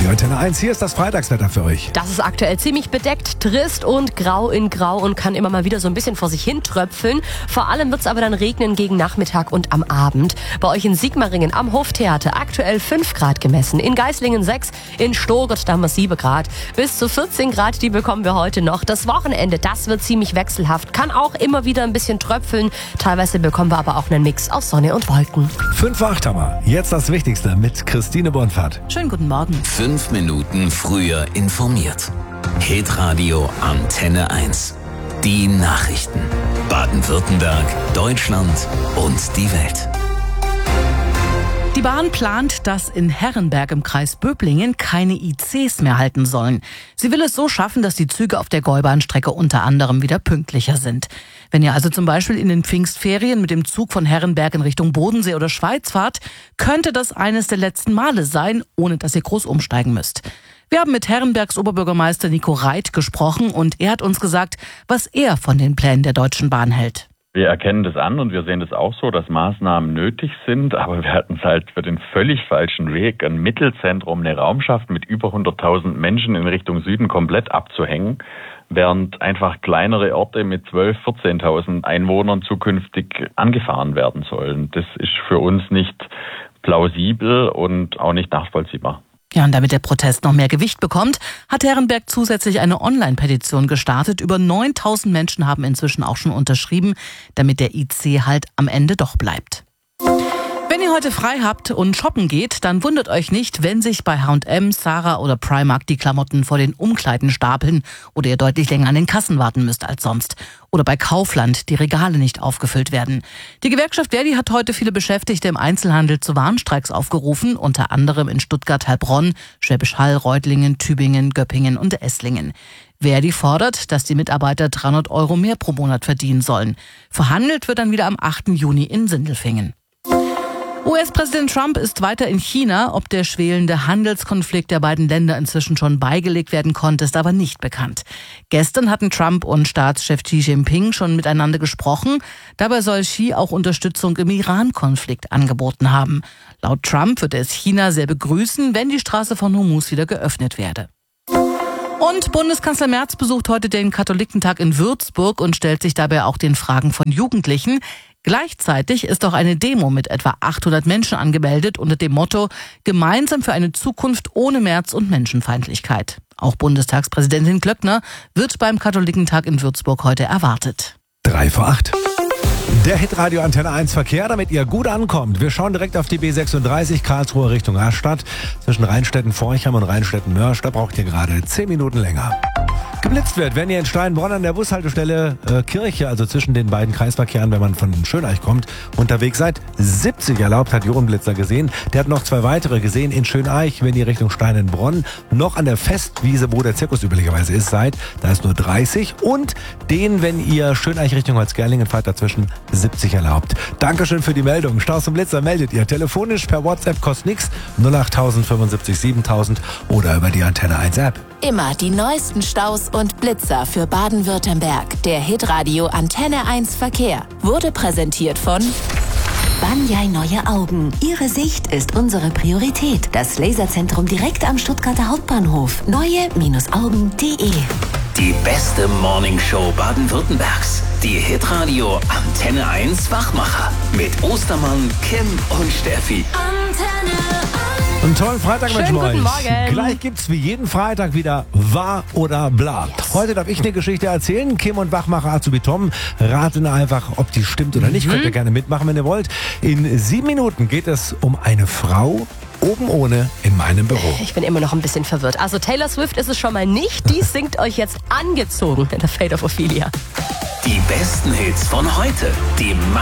Radio Antenne 1, hier ist das Freitagswetter für euch. Das ist aktuell ziemlich bedeckt, trist und grau in grau und kann immer mal wieder so ein bisschen vor sich hin tröpfeln. Vor allem wird es aber dann regnen gegen Nachmittag und am Abend. Bei euch in Sigmaringen am Hoftheater aktuell 5 Grad gemessen, in Geislingen 6, in Stogert da haben wir 7 Grad. Bis zu 14 Grad, die bekommen wir heute noch. Das Wochenende, das wird ziemlich wechselhaft, kann auch immer wieder ein bisschen tröpfeln. Teilweise bekommen wir aber auch einen Mix aus Sonne und Wolken. 5 vor 8 haben wir. Jetzt das Wichtigste mit Christine Bonfahrt. Schönen guten Morgen. 5 Minuten früher informiert. Hitradio Antenne 1. Die Nachrichten. Baden-Württemberg, Deutschland und die Welt. Die Bahn plant, dass in Herrenberg im Kreis Böblingen keine ICs mehr halten sollen. Sie will es so schaffen, dass die Züge auf der Gäubahnstrecke unter anderem wieder pünktlicher sind. Wenn ihr also zum Beispiel in den Pfingstferien mit dem Zug von Herrenberg in Richtung Bodensee oder Schweiz fahrt, könnte das eines der letzten Male sein, ohne dass ihr groß umsteigen müsst. Wir haben mit Herrenbergs Oberbürgermeister Nico Reit gesprochen und er hat uns gesagt, was er von den Plänen der Deutschen Bahn hält. Wir erkennen das an und wir sehen das auch so, dass Maßnahmen nötig sind, aber wir hatten es halt für den völlig falschen Weg, ein Mittelzentrum, eine Raumschaft mit über 100.000 Menschen in Richtung Süden komplett abzuhängen, während einfach kleinere Orte mit 12.000, 14.000 Einwohnern zukünftig angefahren werden sollen. Das ist für uns nicht plausibel und auch nicht nachvollziehbar. Ja, und damit der Protest noch mehr Gewicht bekommt, hat Herrenberg zusätzlich eine Online-Petition gestartet. Über 9.000 Menschen haben inzwischen auch schon unterschrieben, damit der IC halt am Ende doch bleibt. Wenn ihr heute frei habt und shoppen geht, dann wundert euch nicht, wenn sich bei H&M, Zara oder Primark die Klamotten vor den Umkleiden stapeln oder ihr deutlich länger an den Kassen warten müsst als sonst. Oder bei Kaufland die Regale nicht aufgefüllt werden. Die Gewerkschaft Verdi hat heute viele Beschäftigte im Einzelhandel zu Warnstreiks aufgerufen, unter anderem in Stuttgart, Heilbronn, Schwäbisch Hall, Reutlingen, Tübingen, Göppingen und Esslingen. Verdi fordert, dass die Mitarbeiter 300 € mehr pro Monat verdienen sollen. Verhandelt wird dann wieder am 8. Juni in Sindelfingen. US-Präsident Trump ist weiter in China. Ob der schwelende Handelskonflikt der beiden Länder inzwischen schon beigelegt werden konnte, ist aber nicht bekannt. Gestern hatten Trump und Staatschef Xi Jinping schon miteinander gesprochen. Dabei soll Xi auch Unterstützung im Iran-Konflikt angeboten haben. Laut Trump würde es China sehr begrüßen, wenn die Straße von Hormuz wieder geöffnet werde. Und Bundeskanzler Merz besucht heute den Katholikentag in Würzburg und stellt sich dabei auch den Fragen von Jugendlichen. Gleichzeitig ist auch eine Demo mit etwa 800 Menschen angemeldet unter dem Motto Gemeinsam für eine Zukunft ohne Merz und Menschenfeindlichkeit. Auch Bundestagspräsidentin Klöckner wird beim Katholikentag in Würzburg heute erwartet. 3 vor 8. Der Hitradio Antenne 1 Verkehr, damit ihr gut ankommt. Wir schauen direkt auf die B36 Karlsruhe Richtung Rastatt. Zwischen Rheinstetten-Forchheim und Rheinstetten-Mörsch, da braucht ihr gerade 10 Minuten länger. Geblitzt wird, wenn ihr in Steinbronn an der Bushaltestelle Kirche, also zwischen den beiden Kreisverkehren, wenn man von Schöneich kommt, unterwegs seid. 70 erlaubt, hat Jochen Blitzer gesehen. Der hat noch 2 weitere gesehen in Schöneich, wenn ihr Richtung Steinbronn noch an der Festwiese, wo der Zirkus üblicherweise ist, seid. Da ist nur 30. Und den, wenn ihr Schöneich Richtung Holzgerlingen fahrt, dazwischen 70 erlaubt. Dankeschön für die Meldung. Staus und Blitzer meldet ihr telefonisch per WhatsApp, kostet nix, 08000 75 7000 oder über die Antenne 1 App. Immer die neuesten Staus und Blitzer für Baden-Württemberg. Der Hitradio Antenne 1 Verkehr wurde präsentiert von Banyai Neue Augen. Ihre Sicht ist unsere Priorität. Das Laserzentrum direkt am Stuttgarter Hauptbahnhof. Neue-Augen.de. Die beste Morningshow Baden-Württembergs. Die Hitradio Antenne 1 Wachmacher. Mit Ostermann, Kim und Steffi. Antenne 1. Einen tollen Freitag wünschen wir euch. Guten Morgen. Gleich gibt's wie jeden Freitag wieder Wahr oder Bla. Heute darf ich eine Geschichte erzählen. Kim und Wachmacher Azubi Tom raten einfach, ob die stimmt oder nicht. Könnt ihr gerne mitmachen, wenn ihr wollt. In 7 Minuten geht es um eine Frau oben ohne in meinem Büro. Ich bin immer noch ein bisschen verwirrt. Also Taylor Swift ist es schon mal nicht. Die singt euch jetzt angezogen in der Fate of Ophelia. Die besten Hits von heute. Die